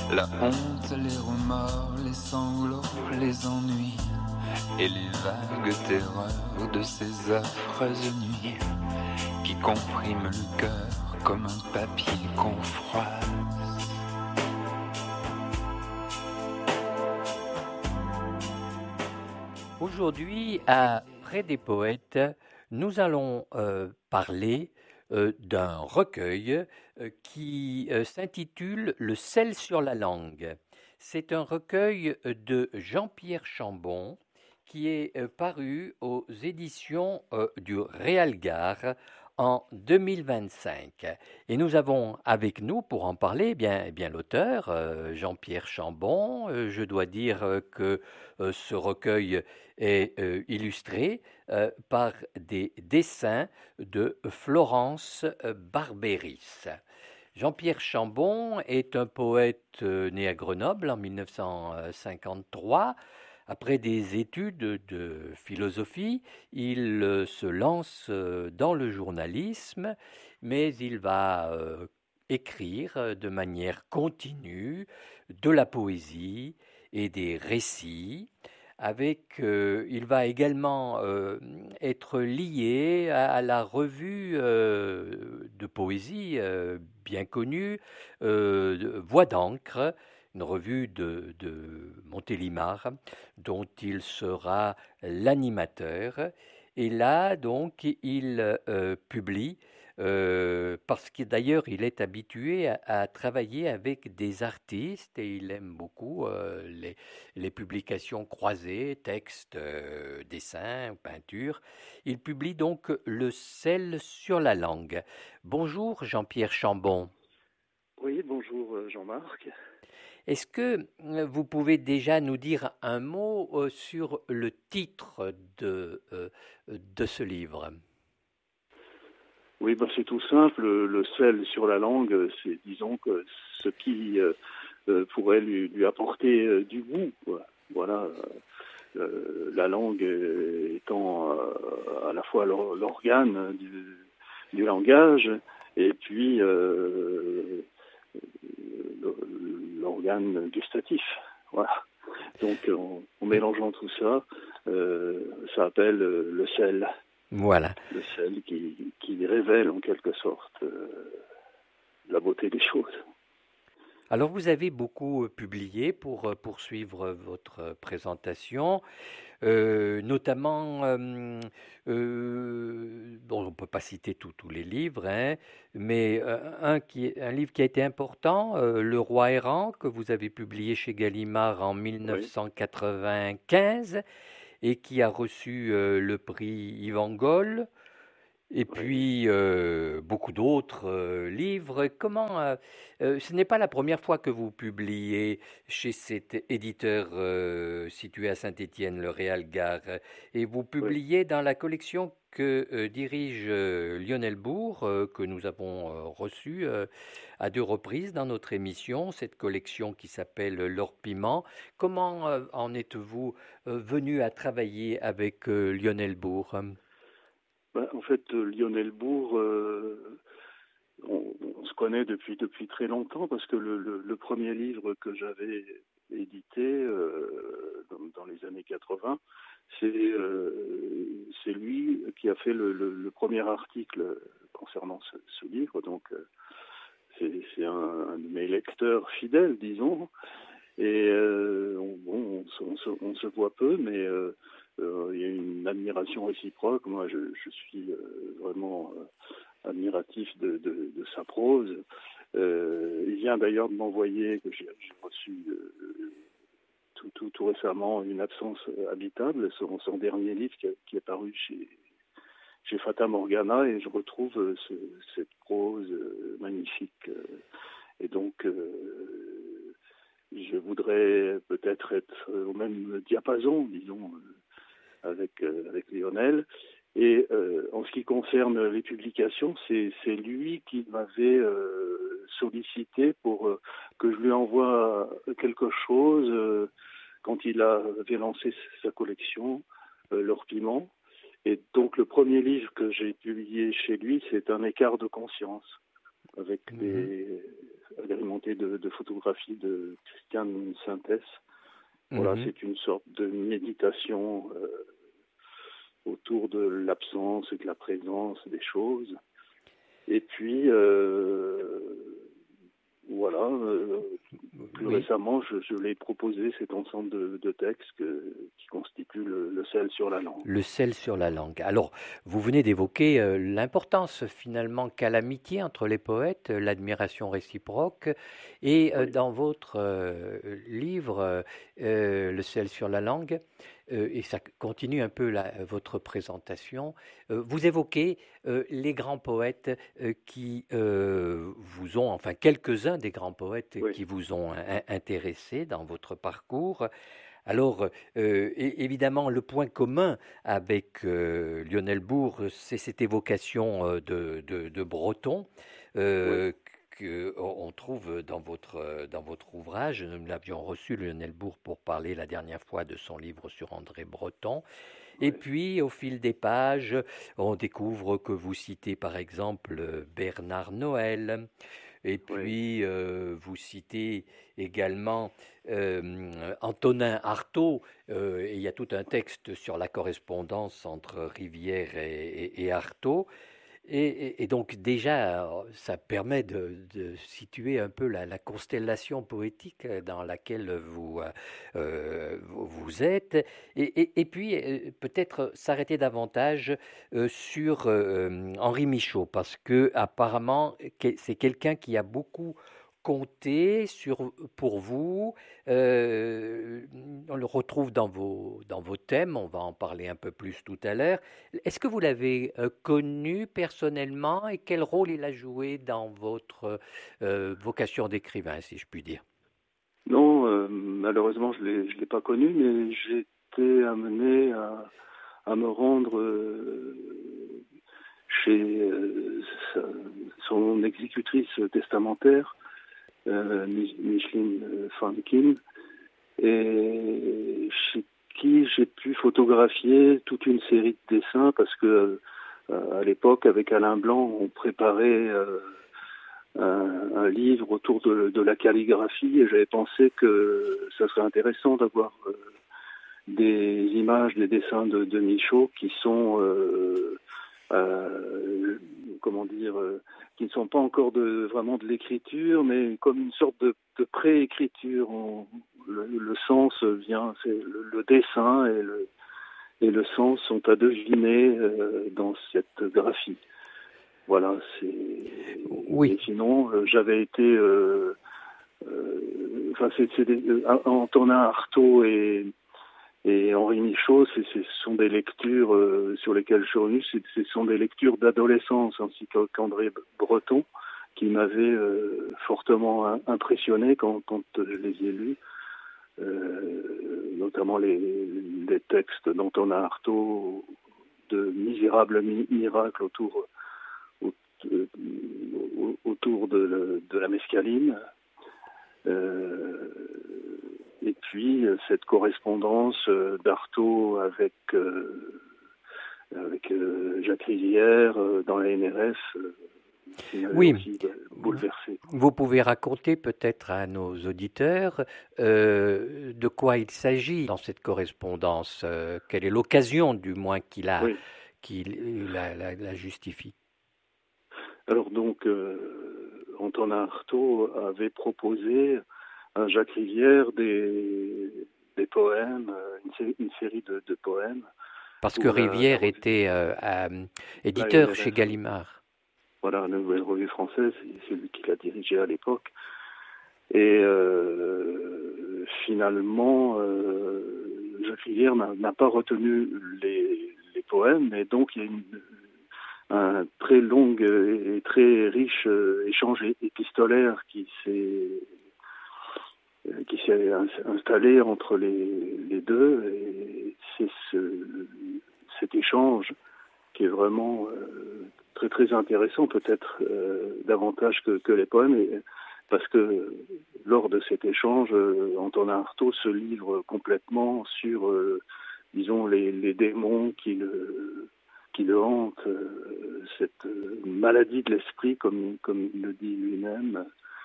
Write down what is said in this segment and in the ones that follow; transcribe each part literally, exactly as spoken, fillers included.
La honte, les remords, les sanglots, les ennuis et les vagues terreurs de ces affreuses nuits qui compriment le cœur comme un papier qu'on froisse. Aujourd'hui, à Près des poètes, nous allons euh, parler euh, d'un recueil euh, qui euh, s'intitule Le sel sur la langue. C'est un recueil de Jean-Pierre Chambon qui est euh, paru aux éditions euh, du Réalgard en deux mille vingt-cinq. Et nous avons avec nous, pour en parler, eh bien, eh bien l'auteur, euh, Jean-Pierre Chambon. Euh, je dois dire euh, que euh, ce recueil est euh, illustré euh, par des dessins de Florence euh, Barbéris. Jean-Pierre Chambon est un poète euh, né à Grenoble en mille neuf cent cinquante-trois. Après des études de philosophie, il euh, se lance euh, dans le journalisme, mais il va euh, écrire euh, de manière continue de la poésie et des récits. Avec, euh, il va également euh, être lié à, à la revue euh, de poésie euh, bien connue, euh, Voix d'encre, une revue de, de Montélimar, dont il sera l'animateur. Et là, donc, il euh, publie, euh, parce que d'ailleurs, il est habitué à, à travailler avec des artistes et il aime beaucoup euh, les, les publications croisées, textes, euh, dessins, peintures. Il publie donc Le sel sur la langue. Bonjour Jean-Pierre Chambon. Oui, bonjour Jean-Marc. Est-ce que euh, vous pouvez déjà nous dire un mot euh, sur le titre de, euh, de ce livre? Oui, bah, c'est tout simple. Le sel sur la langue, c'est, disons, que ce qui euh, euh, pourrait lui, lui apporter euh, du goût, quoi. Voilà. Euh, la langue étant euh, à la fois l'or- l'organe du, du langage et puis euh, l'organe gustatif. Voilà. Donc, en, en mélangeant tout ça, euh, ça appelle le sel. Voilà. Le sel qui, qui révèle en quelque sorte euh, la beauté des choses. Alors vous avez beaucoup publié pour poursuivre votre présentation, euh, notamment, euh, euh, bon, on ne peut pas citer tous les livres, hein, mais euh, un, qui, un livre qui a été important, euh, Le Roi errant, que vous avez publié chez Gallimard en Oui. mille neuf cent quatre-vingt-quinze et qui a reçu euh, le prix Yvan Goll. Et puis euh, beaucoup d'autres euh, livres. Comment euh, euh, ce n'est pas la première fois que vous publiez chez cet éditeur euh, situé à Saint-Étienne, le Réalgard, et vous Oui. publiez dans la collection que euh, dirige euh, Lionel Bourg, euh, que nous avons euh, reçu euh, à deux reprises dans notre émission, cette collection qui s'appelle L'Or Piment. Comment euh, en êtes-vous euh, venu à travailler avec euh, Lionel Bourg? Ben, en fait, Lionel Bourg, euh, on, on se connaît depuis depuis très longtemps parce que le, le, le premier livre que j'avais édité euh, dans, dans les années quatre-vingts, c'est euh, c'est lui qui a fait le, le, le premier article concernant ce, ce livre. Donc, euh, c'est, c'est un, un de mes lecteurs fidèles, disons. Et euh, on, bon, on, on, se, on se voit peu, mais euh, euh, il y a une admiration réciproque. Moi, je, je suis euh, vraiment euh, admiratif de, de, de sa prose. Euh, il vient d'ailleurs de m'envoyer, que j'ai, j'ai reçu euh, tout, tout, tout récemment, Une absence habitable, son, son dernier livre qui, a, qui est paru chez, chez Fata Morgana, et je retrouve euh, ce, cette prose euh, magnifique. Et donc, euh, je voudrais peut-être être au même diapason, disons, avec, avec Lionel. Et euh, en ce qui concerne les publications, c'est, c'est lui qui m'avait euh, sollicité pour euh, que je lui envoie quelque chose euh, quand il avait lancé sa collection, euh, L'Or Piment. Et donc le premier livre que j'ai publié chez lui, c'est Un écart de conscience, avec des... agrémenté de, de photographies de Christiane Sintès. Voilà, mmh. C'est une sorte de méditation euh, autour de l'absence et de la présence des choses. Et puis, euh, voilà, euh, plus oui. récemment, je, je l'ai proposé, cet ensemble de, de textes que, qui constitue le, le sel sur la langue. Le sel sur la langue. Alors, vous venez d'évoquer euh, l'importance finalement qu'a l'amitié entre les poètes, l'admiration réciproque, et euh, oui. dans votre euh, livre, euh, Le sel sur la langue, euh, et ça continue un peu la, votre présentation, euh, vous évoquez euh, les grands poètes euh, qui euh, vous ont, enfin quelques-uns des grands poètes oui. qui vous ont un, intéressé dans votre parcours. Alors, euh, évidemment, le point commun avec euh, Lionel Bourg, c'est cette évocation euh, de, de, de Breton euh, oui. qu'on trouve dans votre, dans votre ouvrage. Nous l'avions reçu, Lionel Bourg, pour parler la dernière fois de son livre sur André Breton. Oui. Et puis, au fil des pages, on découvre que vous citez par exemple Bernard Noël. Et puis, oui. euh, vous citez également euh, Antonin Artaud, euh, et il y a tout un texte sur la correspondance entre Rivière et, et, et Artaud. Et, et, et donc déjà, ça permet de, de situer un peu la, la constellation poétique dans laquelle vous, euh, vous êtes. Et, et, et puis, peut-être s'arrêter davantage euh, sur euh, Henri Michaud, parce que apparemment, c'est quelqu'un qui a beaucoup compté sur, pour vous. Euh, on le retrouve dans vos, dans vos thèmes, on va en parler un peu plus tout à l'heure. Est-ce que vous l'avez euh, connu personnellement et quel rôle il a joué dans votre euh, vocation d'écrivain, si je puis dire? Non, euh, malheureusement, je ne l'ai pas connu, mais j'ai été amené à, à me rendre euh, chez euh, sa, son exécutrice testamentaire, Euh, Micheline Fankin, et chez qui j'ai pu photographier toute une série de dessins parce que euh, à l'époque avec Alain Blanc on préparait euh, un, un livre autour de, de la calligraphie et j'avais pensé que ça serait intéressant d'avoir euh, des images, des dessins de, de Michaud qui sont euh, euh, comment dire euh, qui ne sont pas encore de, vraiment de l'écriture, mais comme une sorte de, de pré-écriture. On, le, le sens vient, c'est le, le dessin et le, et le sens sont à deviner euh, dans cette graphie. Voilà, c'est. Oui. Et sinon, euh, j'avais été. Euh, euh, enfin, c'est, c'est des, euh, Antonin Artaud et. Et Henri Michaud, c'est, ce sont des lectures euh, sur lesquelles je suis revenu, c'est, ce sont des lectures d'adolescence, ainsi qu'André Breton, qui m'avaient euh, fortement impressionné quand, quand je les ai lus, euh, notamment les, les textes d'Antonin Artaud, de misérables mi- miracles autour, autour de, de la mescaline. Euh, Et puis cette correspondance euh, d'Artaud avec euh, avec euh, Jacques Rivière euh, dans la N R F euh, qui m'avait oui. aussi bouleversé. Vous pouvez raconter peut-être à nos auditeurs euh, de quoi il s'agit dans cette correspondance, euh, quelle est l'occasion du moins qu'il a, oui. qu'il la, la, la justifie. Alors donc euh, Antonin Artaud avait proposé à Jacques Rivière des, des poèmes, une série, une série de, de poèmes. Parce que Rivière la, la était euh, euh, éditeur chez Gallimard. Voilà, la Nouvelle Revue Française, c'est lui qui l'a dirigé à l'époque. Et euh, finalement, euh, Jacques Rivière n'a, n'a pas retenu les, les poèmes, et donc il y a une, un très long et très riche échange épistolaire qui s'est qui s'est installé entre les, les deux, et c'est ce, cet échange qui est vraiment euh, très très intéressant, peut-être euh, davantage que, que les poèmes, et, parce que lors de cet échange, euh, Antonin Artaud se livre complètement sur, euh, disons, les, les démons qui le, qui le hantent, euh, cette maladie de l'esprit, comme, comme il le dit lui-même,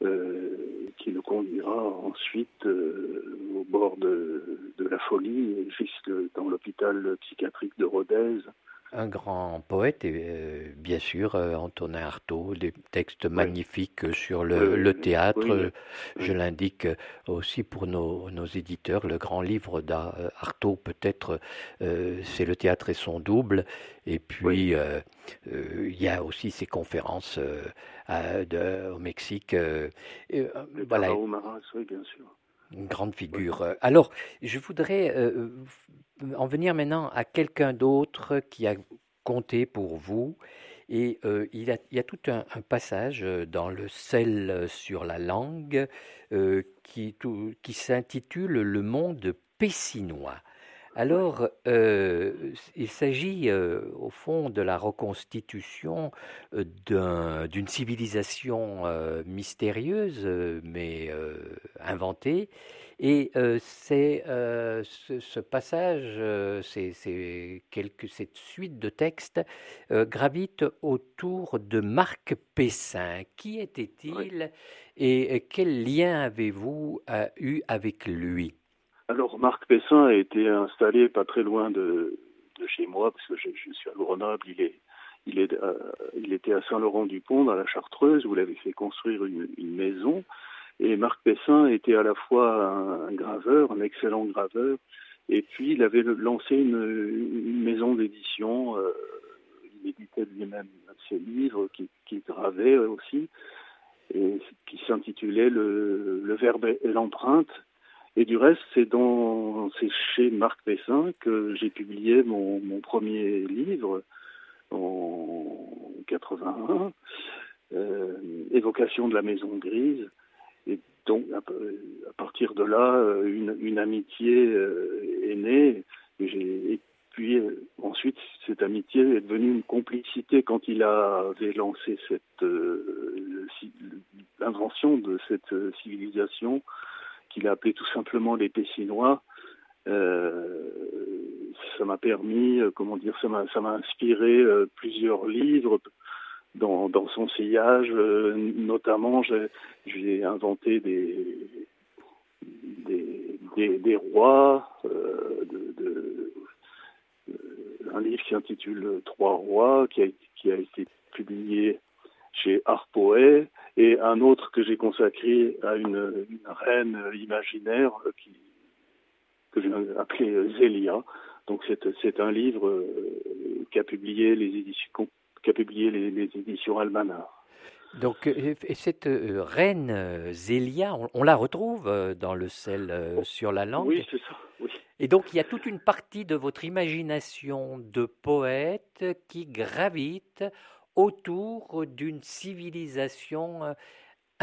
euh, qui nous conduira ensuite euh, au bord de, de la folie, et jusque dans l'hôpital psychiatrique de Rodez. Un grand poète, et euh, bien sûr, euh, Antonin Artaud, des textes Oui. magnifiques sur le, Oui, le oui, théâtre. oui, oui. Je Oui. l'indique aussi pour nos, nos éditeurs, le grand livre d'Artaud, peut-être, euh, c'est Le théâtre et son double. Et puis, Oui. euh, euh, il y a aussi ses conférences euh, à- de- au Mexique. euh, et, euh, Le voilà, Tarao Maras, oui, bien sûr. une grande Oui. figure. Alors, je voudrais euh, en venir maintenant à quelqu'un d'autre qui a compté pour vous. Et euh, il y a, il y a tout un, un passage euh, dans le sel sur la langue euh, qui, tout- qui s'intitule Le monde pessinois. Oui. Alors, euh, il s'agit euh, au fond de la reconstitution euh, d'un- d'une civilisation euh, mystérieuse, euh, mais euh, inventée. Et euh, c'est euh, ce, ce passage, euh, c'est, c'est quelque- cette suite de textes euh, gravite autour de Marc Pessin. Qui Oui. était-il et quel lien avez-vous euh, eu avec lui? Alors, Marc Pessin a été installé pas très loin de, de chez moi, parce que je, je suis à Grenoble. Il, est, il, est, euh, il était à Saint-Laurent-du-Pont, dans la Chartreuse, où il avait fait construire une, une maison. Et Marc Pessin était à la fois un, un graveur, un excellent graveur, et puis il avait lancé une, une maison d'édition. Euh, il éditait lui-même ses livres, qui, qui gravait aussi, et qui s'intitulait le, le Verbe et l'empreinte. Et du reste, c'est dans, c'est chez Marc Pessin que j'ai publié mon, mon premier livre en quatre-vingt-un, euh, Évocation de la Maison Grise. Et donc, à, à partir de là, une, une amitié euh, est née. Et, j'ai, et puis, euh, ensuite, cette amitié est devenue une complicité quand il avait lancé cette, euh, l'invention de cette civilisation qu'il a appelé tout simplement les Pessinois. Euh, ça m'a permis, euh, comment dire, ça m'a, ça m'a inspiré euh, plusieurs livres dans, dans son sillage. Euh, notamment, j'ai, j'ai inventé des, des, des, des rois, euh, de, de, euh, un livre qui s'intitule Trois rois, qui a, qui a été publié chez Harpoé, et un autre que j'ai consacré à une, une reine imaginaire qui, que j'ai appelé Zélia. Donc c'est, c'est un livre qu'a publié les éditions, qu'a publié les, les éditions Almanar. Donc, et cette euh, reine euh, Zélia, on, on la retrouve euh, dans le sel euh, Oh, sur la oui, langue. c'est ça, oui. Et donc, il y a toute une partie de votre imagination de poète qui gravite autour d'une civilisation